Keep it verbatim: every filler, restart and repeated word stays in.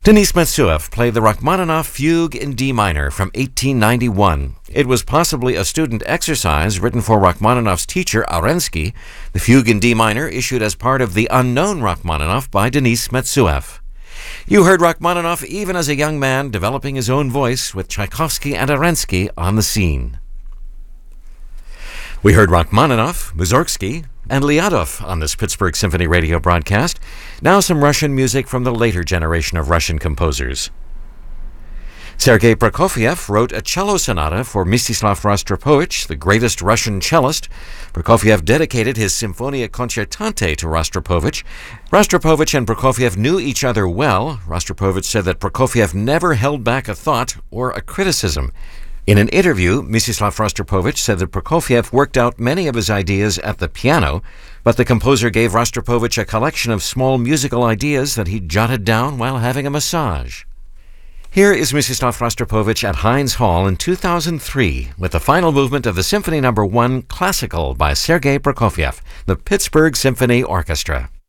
Denis Metsuev played the Rachmaninoff Fugue in D minor from eighteen ninety-one. It was possibly a student exercise written for Rachmaninoff's teacher, Arensky. The Fugue in D minor issued as part of The Unknown Rachmaninoff by Denis Metsuev. You heard Rachmaninoff even as a young man developing his own voice with Tchaikovsky and Arensky on the scene. We heard Rachmaninoff, Mussorgsky, and Lyadov on this Pittsburgh Symphony Radio broadcast. Now some Russian music from the later generation of Russian composers. Sergei Prokofiev wrote a cello sonata for Mstislav Rostropovich, the greatest Russian cellist. Prokofiev dedicated his Symphonia Concertante to Rostropovich. Rostropovich and Prokofiev knew each other well. Rostropovich said that Prokofiev never held back a thought or a criticism. In an interview, Mstislav Rostropovich said that Prokofiev worked out many of his ideas at the piano, but the composer gave Rostropovich a collection of small musical ideas that he jotted down while having a massage. Here is Mstislav Rostropovich at Heinz Hall in two thousand three with the final movement of the Symphony Number one Classical by Sergei Prokofiev, the Pittsburgh Symphony Orchestra.